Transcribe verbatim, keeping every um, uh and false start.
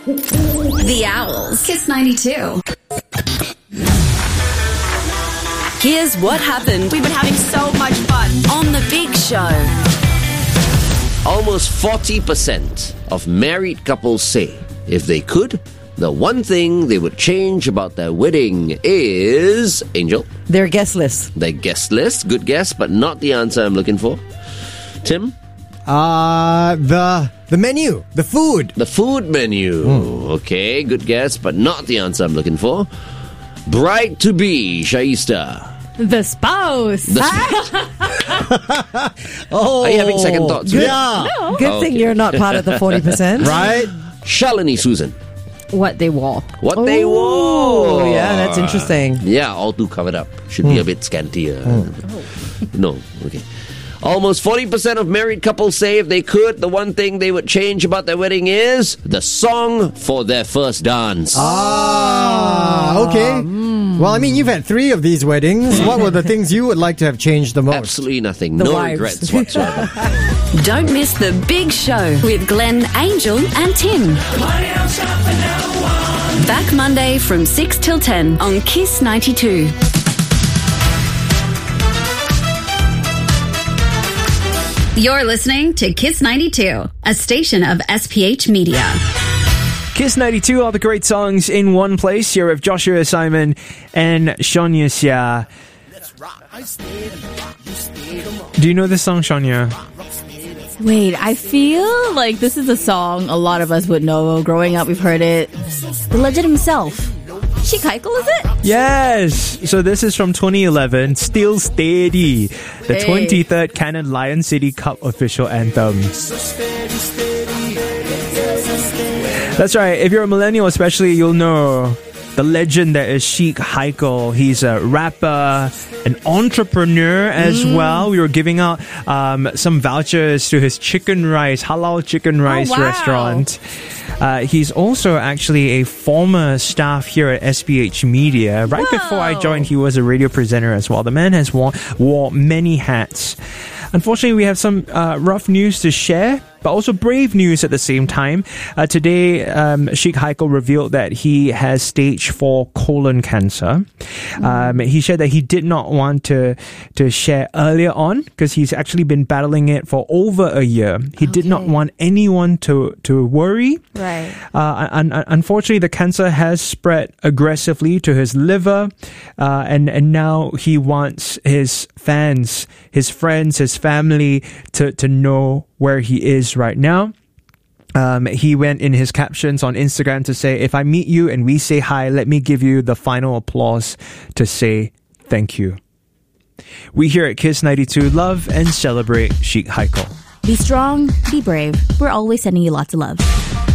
The Owls. Kiss ninety-two. Here's what happened. We've been having so much fun on The Big Show. Almost forty percent of married couples say if they could, the one thing they would change about their wedding is... Angel? Their guest list. Their guest list. Good guess, but not the answer I'm looking for. Tim? Uh, the the menu. The food. The food menu. Mm. Okay, good guess, but not the answer I'm looking for. Bride-to-be, Shaista. The spouse. The spouse. Oh, are you having second thoughts? Good, yeah. No. Good Oh, thing okay. you're not part of the forty percent. Right? Shalini Susan. What they wore. What Oh, they wore. yeah, that's interesting. Yeah, all too covered up. Should be a bit scantier. No, okay. Almost forty percent of married couples say if they could, the one thing they would change about their wedding is the song for their first dance. Ah, okay. Well, I mean, you've had three of these weddings. What were the things you would like to have changed the most? Absolutely nothing. The no wives. regrets whatsoever. Don't miss The Big Show with Glenn, Angel and Tim. Back Monday from six till ten on Kiss ninety-two. You're listening to Kiss ninety-two, a station of S P H Media. Kiss ninety-two, all the great songs in one place. Here with Joshua Simon and Shania Xia. Do you know this song, Shania? Wait, I feel like this is a song a lot of us would know. Growing up, we've heard it. The legend himself. Sheik Haikel, is it? Yes! So this is from twenty eleven, Still Steady, the Hey. twenty-third Canon Lion City Cup official anthem. That's right, if you're a millennial especially, you'll know the legend that is Sheik Haikel. He's a rapper, an entrepreneur as Mm. well. We were giving out um, some vouchers to his chicken rice, halal chicken rice wow. restaurant. Uh, he's also actually a former staff here at S P H Media. Right Whoa. before I joined, he was a radio presenter as well. The man has worn, wore many hats. Unfortunately, we have some uh, rough news to share, but also brave news at the same time. Uh, today, um, Sheik Haikel revealed that he has stage four colon cancer. Um, he shared that he did not want to to share earlier on because he's actually been battling it for over a year. He did not Okay. want anyone to, to worry. Right. Uh, un- un- unfortunately, the cancer has spread aggressively to his liver, uh, and and now he wants his fans, his friends, his family to to know where he is right now. Um, he went in his captions on Instagram to say, "If I meet you and we say hi, let me give you the final applause to say thank you." We here at Kiss ninety-two love and celebrate Sheik Haikel. Be strong, be brave. We're always sending you lots of love.